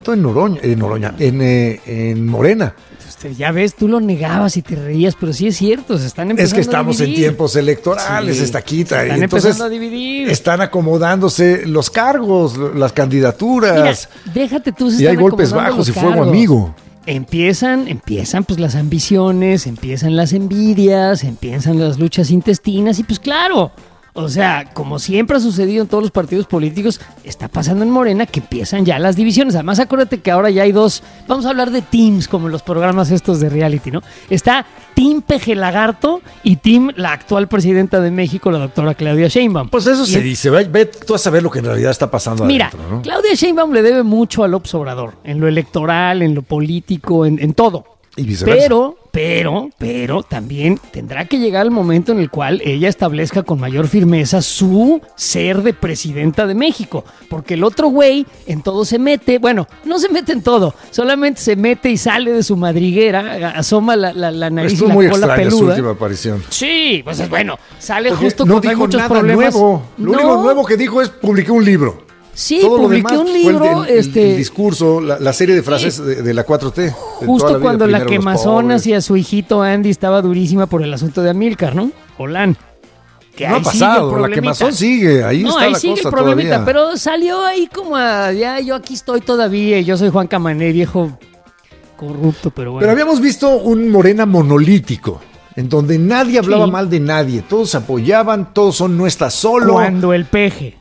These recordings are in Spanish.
en Morena. Ya ves, tú lo negabas y te reías, pero sí es cierto, se están empezando a dividir. Es que estamos en tiempos electorales, sí, está quita. Se están empezando a dividir. Están acomodándose los cargos, las candidaturas. Mira, déjate tú. Y hay golpes bajos y fuego amigo. Empiezan pues las ambiciones, empiezan las envidias, empiezan las luchas intestinas y pues claro, o sea, como siempre ha sucedido en todos los partidos políticos, está pasando en Morena que empiezan ya las divisiones. Además, acuérdate que ahora ya hay dos, vamos a hablar de teams como en los programas estos de reality, ¿no? Está Team Peje Lagarto y Team la actual presidenta de México, la doctora Claudia Sheinbaum. Pues eso se dice, ve tú a saber lo que en realidad está pasando mira, adentro, ¿no? Claudia Sheinbaum le debe mucho a López Obrador, en lo electoral, en lo político, en todo. Y viceversa. Pero también tendrá que llegar el momento en el cual ella establezca con mayor firmeza su ser de presidenta de México. Porque el otro güey en todo se mete, bueno, no se mete en todo, solamente se mete y sale de su madriguera, asoma la nariz y la muy cola extraña peluda. Su última aparición. Sí, pues es bueno, sale Porque justo no cuando hay dijo muchos nada problemas. Nuevo. Lo único nuevo que dijo es publiqué un libro. Sí, todo publiqué un libro. El discurso, la serie de frases de la 4T. Justo cuando la quemazonas y a su hijito Andy estaba durísima por el asunto de Amílcar, ¿no? Holán. Que no ha pasado, la quemazón sigue, ahí está ahí la sigue cosa el problemita, todavía. Pero salió ahí como ya yo aquí estoy todavía y yo soy Juan Camané, viejo corrupto, pero bueno. Pero habíamos visto un Morena monolítico, en donde nadie hablaba mal de nadie, todos se apoyaban, todos son no estás solo. Cuando el peje.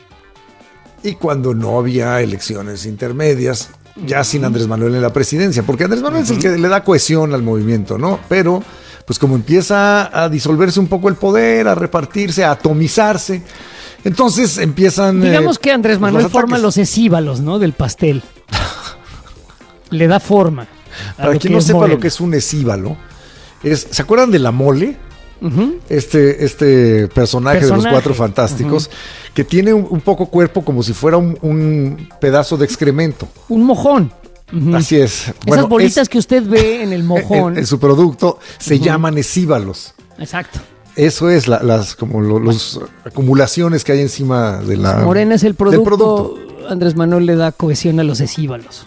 Y cuando no había elecciones intermedias, ya sin Andrés Manuel en la presidencia, porque Andrés Manuel es el que le da cohesión al movimiento, ¿no? Pero, pues como empieza a disolverse un poco el poder, a repartirse, a atomizarse, entonces empiezan... Digamos que Andrés Manuel forma los escíbalos, ¿no? Del pastel. Le da forma. Para quien no sepa lo que es un escíbalo, ¿se acuerdan de la mole? Uh-huh. Este personaje de los Cuatro Fantásticos, que tiene un poco cuerpo como si fuera un pedazo de excremento. Un mojón. Uh-huh. Así es. Esas bolitas que usted ve en el mojón. En su producto se llaman escíbalos. Exacto. Eso es las acumulaciones que hay encima de la... Morena es el producto. Andrés Manuel le da cohesión a los escíbalos.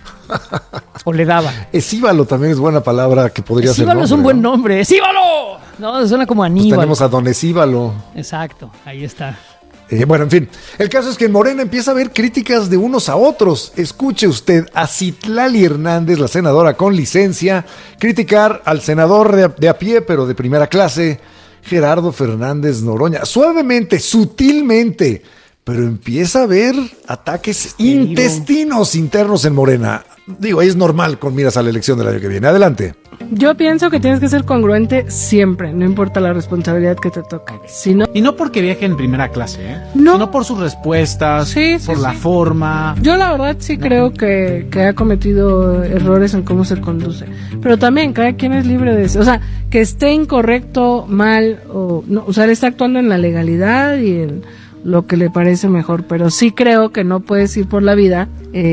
O le daba. Escíbalo también es buena palabra que podría ser. Escíbalo es un buen nombre. ¡Escíbalo! No, suena como Aníbal. Pues tenemos a Don Escíbalo. Exacto, ahí está. Bueno, en fin, el caso es que en Morena empieza a haber críticas de unos a otros. Escuche usted a Citlali Hernández, la senadora con licencia, criticar al senador de a pie, pero de primera clase, Gerardo Fernández Noroña. Suavemente, sutilmente, pero empieza a haber ataques intestinos internos en Morena. Digo, es normal con miras a la elección del año que viene. Adelante. Yo pienso que tienes que ser congruente siempre, no importa la responsabilidad que te toque. Y no porque viaje en primera clase, no. Sino por sus respuestas, por la forma. Yo la verdad sí creo que ha cometido errores en cómo se conduce. Pero también cada quien es libre de eso. O sea, que esté incorrecto, mal, o sea, él está actuando en la legalidad y en lo que le parece mejor. Pero sí creo que no puedes ir por la vida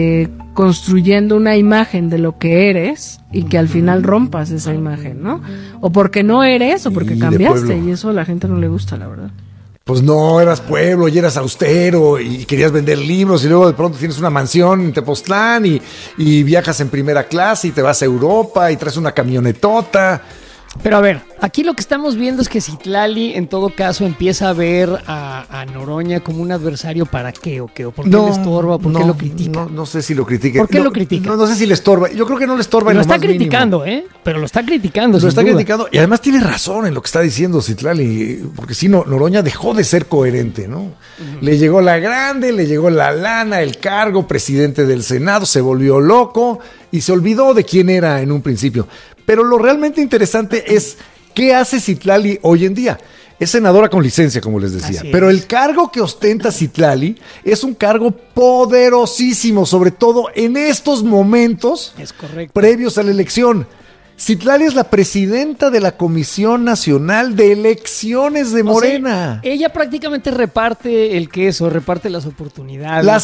construyendo una imagen de lo que eres y que al final rompas esa imagen, ¿no? O porque no eres o porque cambiaste, y eso a la gente no le gusta, la verdad. Pues no, eras pueblo y eras austero y querías vender libros y luego de pronto tienes una mansión en Tepoztlán y viajas en primera clase y te vas a Europa y traes una camionetota. Pero a ver, aquí lo que estamos viendo es que Citlali en todo caso empieza a ver a Noroña como un adversario. ¿Para qué o qué? ¿O por qué le estorba? ¿Por qué lo critica? No sé si lo critica. ¿Por qué lo critica? No sé si le estorba. Yo creo que no le estorba. Lo está criticando, pero lo está criticando. Lo está criticando. Y además tiene razón en lo que está diciendo Citlali, porque si no, Noroña dejó de ser coherente, ¿no? Uh-huh. Le llegó la grande, le llegó la lana, el cargo, presidente del Senado, se volvió loco y se olvidó de quién era en un principio. Pero lo realmente interesante es qué hace Citlali hoy en día. Es senadora con licencia, como les decía. Pero el cargo que ostenta Citlali es un cargo poderosísimo, sobre todo en estos momentos previos a la elección. Citlali es la presidenta de la Comisión Nacional de Elecciones de Morena. O sea, ella prácticamente reparte el queso, reparte las oportunidades. Las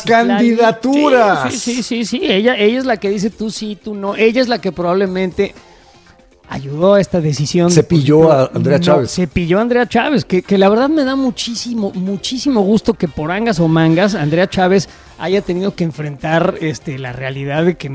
candidaturas. Sí. Ella es la que dice tú sí, tú no. Ella es la que probablemente... ayudó a esta decisión. Se pilló a Andrea Chávez. Se pilló a Andrea Chávez, que la verdad me da muchísimo gusto que por angas o mangas Andrea Chávez haya tenido que enfrentar la realidad de que